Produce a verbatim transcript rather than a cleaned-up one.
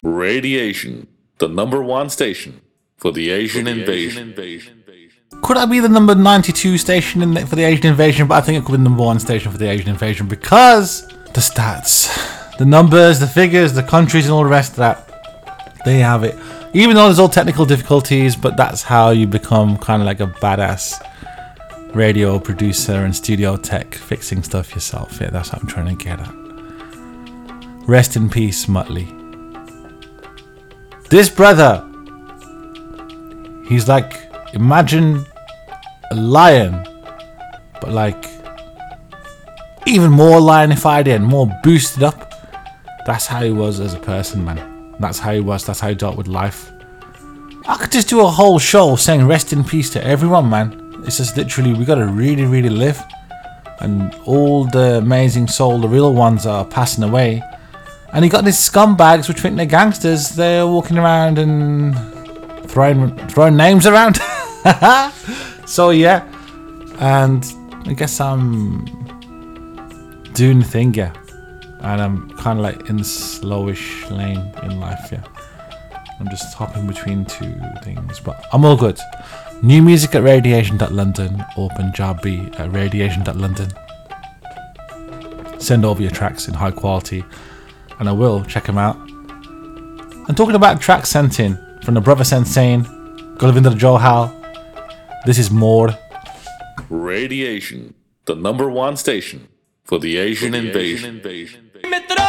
Radiation, the number one station for the Asian invasion. Could I be the number ninety-two station in the, for the Asian invasion? But I think it could be the number one station for the Asian invasion because the stats, the numbers, the figures, the countries, and all the rest of that, they have it. Even though there's all technical difficulties, but that's how you become kind of like a badass radio producer and studio tech, fixing stuff yourself. Yeah, that's what I'm trying to get at. Rest in peace, Muttley. This brother, he's like, imagine a lion, but like even more lionified and more boosted up. That's how he was as a person, man. That's how he was. That's how he dealt with life. I could just do a whole show saying rest in peace to everyone, man. It's just literally, we gotta really, really live. And all the amazing soul, the real ones, are passing away. And you got these scumbags which think they're gangsters. They're walking around and throwing throwing names around. So yeah, and I guess I'm doing the thing, yeah. And I'm kind of like in the slowish lane in life, yeah. I'm just hopping between two things, but I'm all good. New music at radiation dot london or Punjabi at radiation dot london. Send over your tracks in high quality, and I will check them out. And talking about tracks sent in from the brother Sensane, Gulavinder Johal, this is more Radiation, the number one station for the Asian, for the invasion. Asian invasion.